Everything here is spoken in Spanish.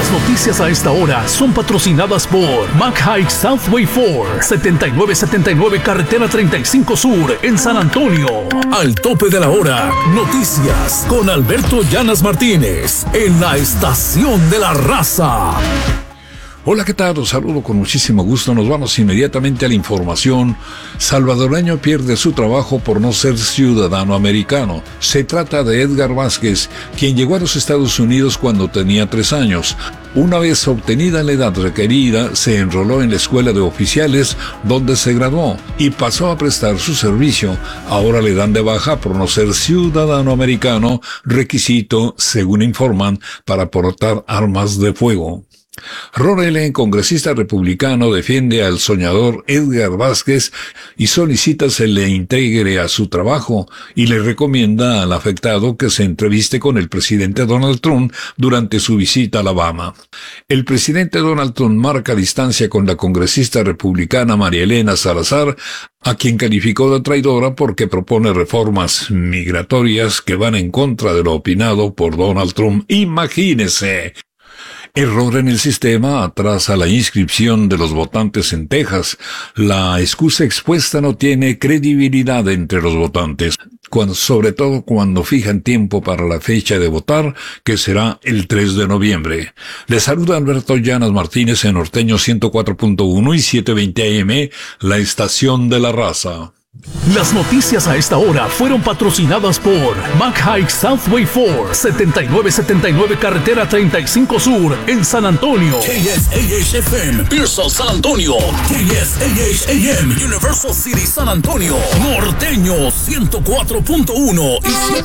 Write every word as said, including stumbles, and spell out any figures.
Las noticias a esta hora son patrocinadas por Mac Haik Southway cuatro, setenta y nueve setenta y nueve Carretera treinta y cinco Sur en San Antonio. Al tope de la hora, noticias con Alberto Llanas Martínez en la Estación de la Raza. Hola, ¿qué tal? Los saludo con muchísimo gusto. Nos vamos inmediatamente a la información. Salvadoreño pierde su trabajo por no ser ciudadano americano. Se trata de Edgar Vázquez, quien llegó a los Estados Unidos cuando tenía tres años. Una vez obtenida la edad requerida, se enroló en la escuela de oficiales donde se graduó y pasó a prestar su servicio. Ahora le dan de baja por no ser ciudadano americano, requisito, según informan, para portar armas de fuego. Ron Ellen, congresista republicano, defiende al soñador Edgar Vázquez y solicita se le integre a su trabajo y le recomienda al afectado que se entreviste con el presidente Donald Trump durante su visita a Alabama. El presidente Donald Trump marca distancia con la congresista republicana María Elena Salazar, a quien calificó de traidora porque propone reformas migratorias que van en contra de lo opinado por Donald Trump. Imagínese. Error en el sistema atrasa la inscripción de los votantes en Texas. La excusa expuesta no tiene credibilidad entre los votantes, cuando, sobre todo cuando fijan tiempo para la fecha de votar, que será el tres de noviembre. Les saluda Alberto Llanas Martínez en Norteño ciento cuatro punto uno y setecientos veinte A M, la Estación de la Raza. Las noticias a esta hora fueron patrocinadas por Mac Haik Southway cuatro, setenta y nueve setenta y nueve Carretera treinta y cinco Sur en San Antonio. K S A H F M, Pearsall, San Antonio. K S A H A M, Universal City, San Antonio. Norteño ciento cuatro punto uno y